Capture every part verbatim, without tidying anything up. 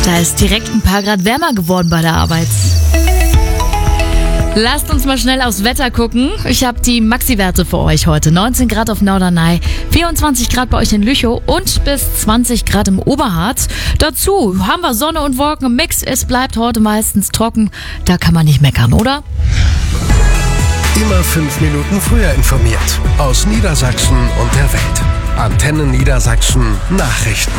Da ist direkt ein paar Grad wärmer geworden bei der Arbeit. Lasst uns mal schnell aufs Wetter gucken. Ich habe die Maxi-Werte für euch heute. neunzehn Grad auf Norderney, vierundzwanzig Grad bei euch in Lüchow und bis zwanzig Grad im Oberharz. Dazu haben wir Sonne und Wolken im Mix. Es bleibt heute meistens trocken. Da kann man nicht meckern, oder? Immer fünf Minuten früher informiert. Aus Niedersachsen und der Welt. Antenne Niedersachsen Nachrichten.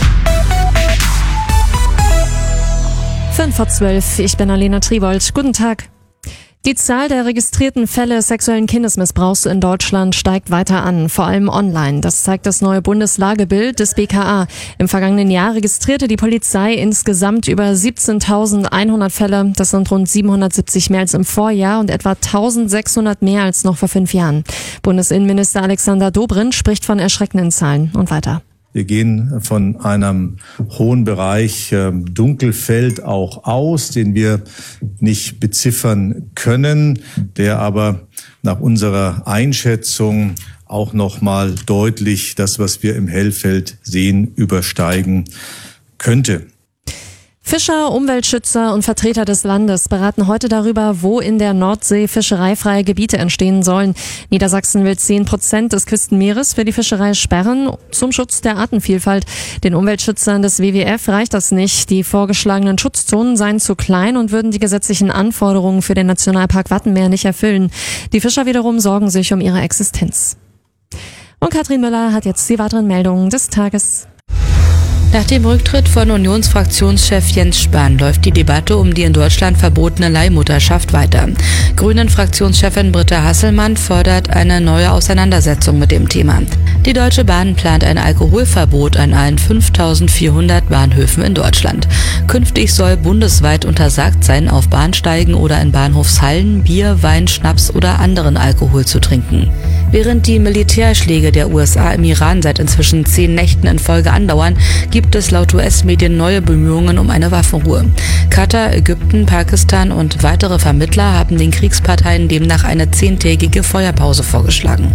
fünf vor zwölf, ich bin Alena Tribold. Guten Tag. Die Zahl der registrierten Fälle sexuellen Kindesmissbrauchs in Deutschland steigt weiter an, vor allem online. Das zeigt das neue Bundeslagebild des B K A. Im vergangenen Jahr registrierte die Polizei insgesamt über siebzehntausendeinhundert Fälle. Das sind rund siebenhundertsiebzig mehr als im Vorjahr und etwa eintausendsechshundert mehr als noch vor fünf Jahren. Bundesinnenminister Alexander Dobrindt spricht von erschreckenden Zahlen. Und weiter. Wir gehen von einem hohen Bereich äh, Dunkelfeld auch aus, den wir nicht beziffern können, der aber nach unserer Einschätzung auch nochmal deutlich das, was wir im Hellfeld sehen, übersteigen könnte. Fischer, Umweltschützer und Vertreter des Landes beraten heute darüber, wo in der Nordsee fischereifreie Gebiete entstehen sollen. Niedersachsen will zehn Prozent des Küstenmeeres für die Fischerei sperren, zum Schutz der Artenvielfalt. Den Umweltschützern des W W F reicht das nicht. Die vorgeschlagenen Schutzzonen seien zu klein und würden die gesetzlichen Anforderungen für den Nationalpark Wattenmeer nicht erfüllen. Die Fischer wiederum sorgen sich um ihre Existenz. Und Katrin Müller hat jetzt die weiteren Meldungen des Tages. Nach dem Rücktritt von Unionsfraktionschef Jens Spahn läuft die Debatte um die in Deutschland verbotene Leihmutterschaft weiter. Grünen-Fraktionschefin Britta Hasselmann fordert eine neue Auseinandersetzung mit dem Thema. Die Deutsche Bahn plant ein Alkoholverbot an allen fünftausendvierhundert Bahnhöfen in Deutschland. Künftig soll bundesweit untersagt sein, auf Bahnsteigen oder in Bahnhofshallen Bier, Wein, Schnaps oder anderen Alkohol zu trinken. Während die Militärschläge der U S A im Iran seit inzwischen zehn Nächten in Folge andauern, gibt es laut U S-Medien neue Bemühungen um eine Waffenruhe. Katar, Ägypten, Pakistan und weitere Vermittler haben den Kriegsparteien demnach eine zehntägige Feuerpause vorgeschlagen.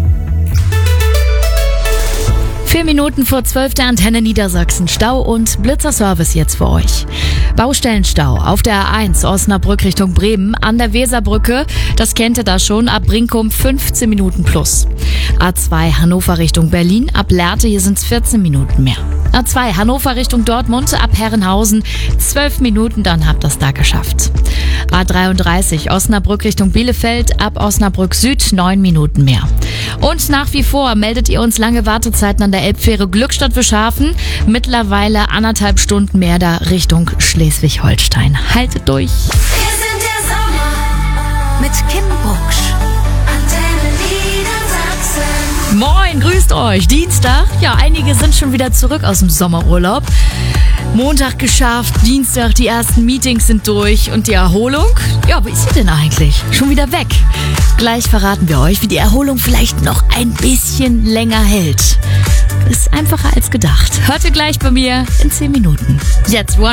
Vier Minuten vor zwölf der Antenne Niedersachsen. Stau und Blitzerservice jetzt für euch. Baustellenstau auf der A eins Osnabrück Richtung Bremen an der Weserbrücke. Das kennt ihr da schon. Ab Brinkum fünfzehn Minuten plus. A zwei Hannover Richtung Berlin. Ab Lehrte, hier sind es vierzehn Minuten mehr. A zwei Hannover Richtung Dortmund. Ab Herrenhausen zwölf Minuten, dann habt ihr es da geschafft. A dreiunddreißig Osnabrück Richtung Bielefeld. Ab Osnabrück Süd neun Minuten mehr. Und nach wie vor meldet ihr uns lange Wartezeiten an der Elbfähre Glückstadt-Wischhafen. Mittlerweile anderthalb Stunden mehr da Richtung Schleswig-Holstein. Haltet durch. Wir sind der Sommer mit Kim Bucksch. Antenne Niedersachsen. Moin, grüßt euch. Dienstag. Ja, einige sind schon wieder zurück aus dem Sommerurlaub. Montag geschafft, Dienstag die ersten Meetings sind durch und die Erholung? Ja, wie ist sie denn eigentlich? Schon wieder weg. Gleich verraten wir euch, wie die Erholung vielleicht noch ein bisschen länger hält. Ist einfacher als gedacht. Hört ihr gleich bei mir in zehn Minuten. Jetzt One